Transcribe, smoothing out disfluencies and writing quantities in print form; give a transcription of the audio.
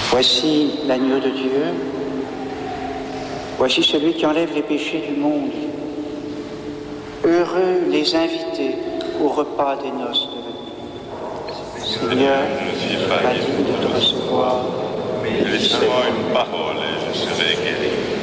Voici l'agneau de Dieu. Voici celui qui enlève les péchés du monde. Heureux les invités au repas des noces de l'agneau. Seigneur, je ne suis pas digne de te recevoir, mais laisse-moi une parole et je serai guéri.